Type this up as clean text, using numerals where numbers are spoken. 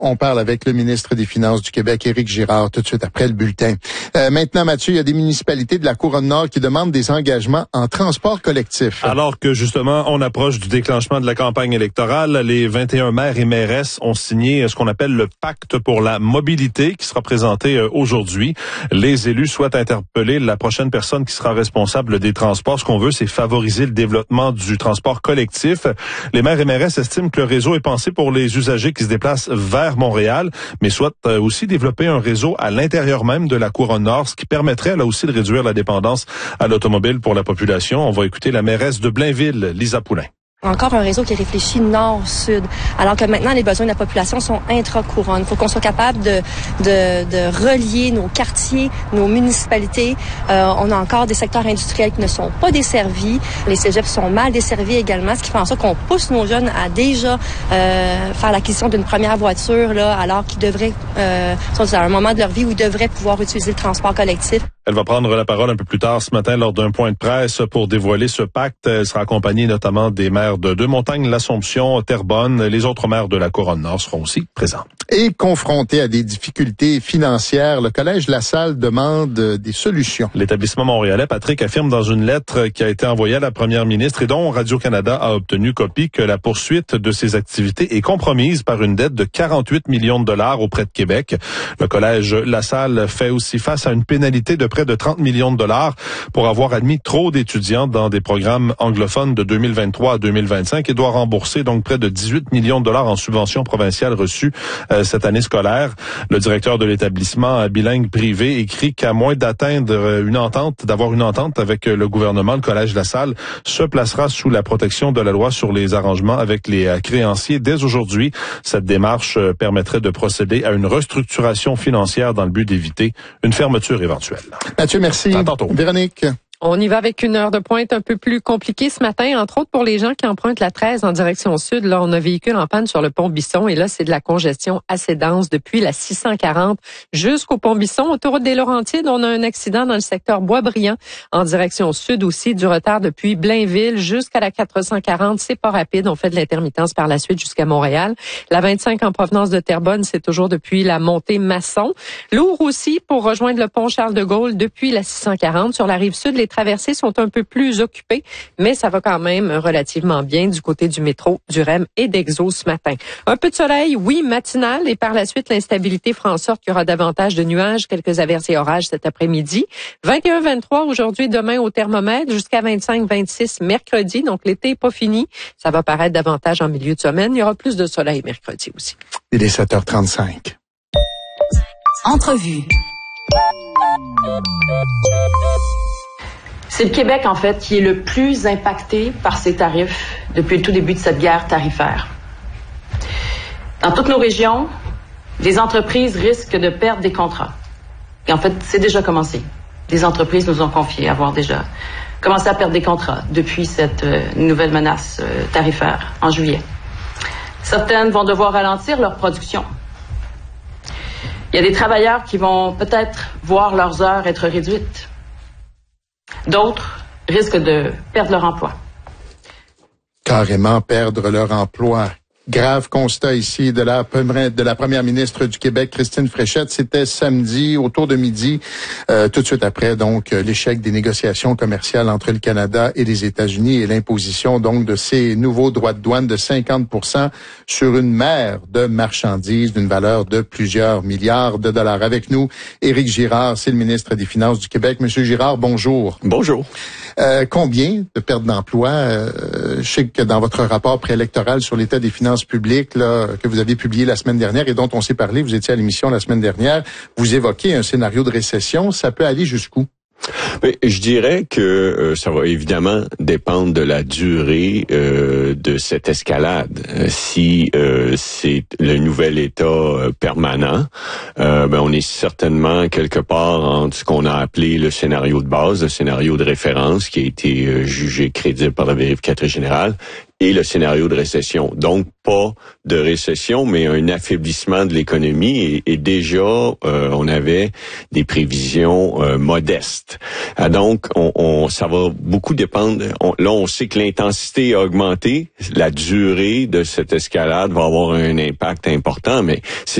On parle avec le ministre des Finances du Québec, Éric Girard, tout de suite après le bulletin. Maintenant, Mathieu, il y a des municipalités de la Couronne-Nord qui demandent des engagements en transport collectif. Alors que, justement, on approche du déclenchement de la campagne électorale, les 21 maires et mairesses ont signé ce qu'on appelle le pacte pour la mobilité qui sera présenté aujourd'hui. Les élus souhaitent interpeller la prochaine personne qui sera responsable des transports. Ce qu'on veut, c'est favoriser le développement du transport collectif. Les maires et mairesses estiment que le réseau est pensé pour les usagers qui se déplacent vers Montréal, mais souhaite aussi développer un réseau à l'intérieur même de la Couronne-Nord, ce qui permettrait là aussi de réduire la dépendance à l'automobile pour la population. On va écouter la mairesse de Blainville, Lisa Poulain. Encore un réseau qui réfléchit nord-sud, alors que maintenant les besoins de la population sont intra-couronne. Il faut qu'on soit capable de relier nos quartiers, nos municipalités. On a encore des secteurs industriels qui ne sont pas desservis. Les cégeps sont mal desservis également, ce qui fait en sorte qu'on pousse nos jeunes à déjà faire l'acquisition d'une première voiture, là, alors qu'ils devraient, sont à un moment de leur vie où ils devraient pouvoir utiliser le transport collectif. Elle va prendre la parole un peu plus tard ce matin lors d'un point de presse pour dévoiler ce pacte. Elle sera accompagnée notamment des maires de Deux-Montagnes, l'Assomption, Terrebonne. Les autres maires de la Couronne-Nord seront aussi présents. Et confronté à des difficultés financières, le Collège La Salle demande des solutions. L'établissement montréalais, Patrick, affirme dans une lettre qui a été envoyée à la première ministre et dont Radio-Canada a obtenu copie que la poursuite de ses activités est compromise par une dette de 48 millions de dollars auprès de Québec. Le Collège La Salle fait aussi face à une pénalité de près de 30 millions de dollars pour avoir admis trop d'étudiants dans des programmes anglophones de 2023 à 2025 et doit rembourser donc près de 18 millions de dollars en subventions provinciales reçues cette année scolaire. Le directeur de l'établissement bilingue privé écrit qu'à moins d'atteindre d'avoir une entente avec le gouvernement, le Collège La Salle se placera sous la protection de la loi sur les arrangements avec les créanciers. Dès aujourd'hui, cette démarche permettrait de procéder à une restructuration financière dans le but d'éviter une fermeture éventuelle. Mathieu, merci. À tantôt. Véronique. On y va avec une heure de pointe un peu plus compliquée ce matin, entre autres pour les gens qui empruntent la 13 en direction sud. Là, on a un véhicule en panne sur le pont Bisson et là, c'est de la congestion assez dense depuis la 640 jusqu'au pont Bisson. Autoroute des Laurentides, on a un accident dans le secteur Boisbriand en direction sud aussi, du retard depuis Blainville jusqu'à la 440. C'est pas rapide, on fait de l'intermittence par la suite jusqu'à Montréal. La 25 en provenance de Terrebonne, c'est toujours depuis la montée Masson. Lourd aussi pour rejoindre le pont Charles-de-Gaulle depuis la 640. Sur la rive sud, les traversées sont un peu plus occupées, mais ça va quand même relativement bien du côté du métro, du REM et d'Exo ce matin. Un peu de soleil, oui, matinal, et par la suite, l'instabilité fera en sorte qu'il y aura davantage de nuages, quelques averses et orages cet après-midi. 21-23 aujourd'hui, demain au thermomètre, jusqu'à 25-26 mercredi, donc l'été n'est pas fini. Ça va paraître davantage en milieu de semaine. Il y aura plus de soleil mercredi aussi. Il est 7h35. Entrevue. C'est le Québec, en fait, qui est le plus impacté par ces tarifs depuis le tout début de cette guerre tarifaire. Dans toutes nos régions, les entreprises risquent de perdre des contrats. Et en fait, c'est déjà commencé. Des entreprises nous ont confié avoir déjà commencé à perdre des contrats depuis cette nouvelle menace tarifaire en juillet. Certaines vont devoir ralentir leur production. Il y a des travailleurs qui vont peut-être voir leurs heures être réduites. D'autres risquent de perdre leur emploi. Carrément perdre leur emploi. Grave constat ici de la première ministre du Québec, Christine Fréchette. C'était samedi, autour de midi, tout de suite après, donc, l'échec des négociations commerciales entre le Canada et les États-Unis et l'imposition, donc, de ces nouveaux droits de douane de 50% sur une mer de marchandises d'une valeur de plusieurs milliards de dollars. Avec nous, Éric Girard, c'est le ministre des Finances du Québec. Monsieur Girard, bonjour. Bonjour. Combien de pertes d'emplois? Je sais que dans votre rapport préélectoral sur l'état des finances publiques là, que vous avez publié la semaine dernière et dont on s'est parlé, vous étiez à l'émission la semaine dernière, vous évoquez un scénario de récession. Ça peut aller jusqu'où? Mais je dirais que ça va évidemment dépendre de la durée de cette escalade. Si c'est le nouvel état permanent, on est certainement quelque part entre ce qu'on a appelé le scénario de base, le scénario de référence qui a été jugé crédible par la vérificatrice générale, et le scénario de récession. Donc, pas de récession, mais un affaiblissement de l'économie. Et déjà, on avait des prévisions modestes. Donc, ça va beaucoup dépendre. Là, on sait que l'intensité a augmenté. La durée de cette escalade va avoir un impact important, mais c'est